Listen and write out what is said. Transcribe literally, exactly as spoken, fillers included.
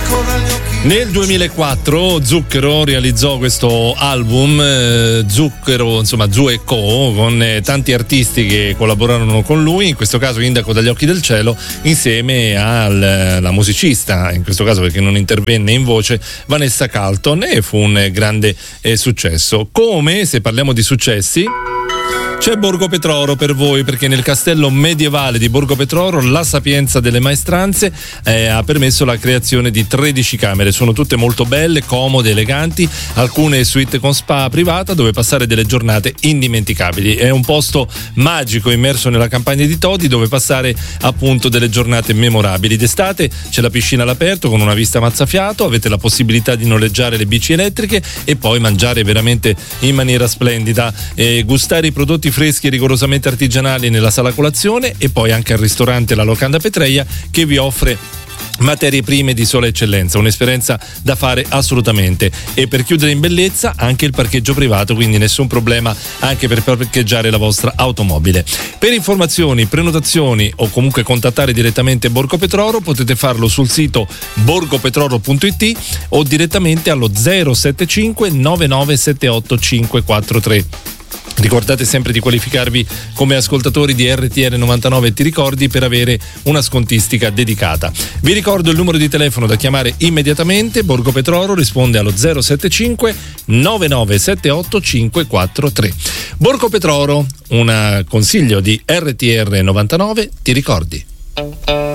Nel duemilaquattro Zucchero realizzò questo album, eh, Zucchero, insomma Zu e Co, con eh, tanti artisti che collaborarono con lui, in questo caso Indaco dagli occhi del cielo, insieme alla musicista, in questo caso perché non intervenne in voce, Vanessa Carlton, e fu un grande eh, successo. Come, se parliamo di successi, c'è Borgo Petroro per voi, perché nel castello medievale di Borgo Petroro la sapienza delle maestranze eh, ha permesso la creazione di tredici camere. Sono tutte molto belle, comode, eleganti, alcune suite con spa privata dove passare delle giornate indimenticabili. È un posto magico immerso nella campagna di Todi dove passare appunto delle giornate memorabili. D'estate c'è la piscina all'aperto con una vista mazzafiato, avete la possibilità di noleggiare le bici elettriche e poi mangiare veramente in maniera splendida, e gustare i prodotti freschi e rigorosamente artigianali nella sala colazione, e poi anche al ristorante La Locanda Petreia che vi offre materie prime di sola eccellenza, un'esperienza da fare assolutamente. E per chiudere in bellezza anche il parcheggio privato, quindi nessun problema anche per parcheggiare la vostra automobile. Per informazioni, prenotazioni o comunque contattare direttamente Borgo Petroro potete farlo sul sito borgo petroro punto it o direttamente allo zero sette cinque nove nove sette otto cinque quattro tre. Ricordate sempre di qualificarvi come ascoltatori di R T R novantanove e Ti ricordi per avere una scontistica dedicata. Vi ricordo il numero di telefono da chiamare immediatamente. Borgo Petroro risponde allo zero sette cinque nove nove sette otto cinque quattro tre. Borgo Petroro, un consiglio di R T R novantanove, Ti ricordi.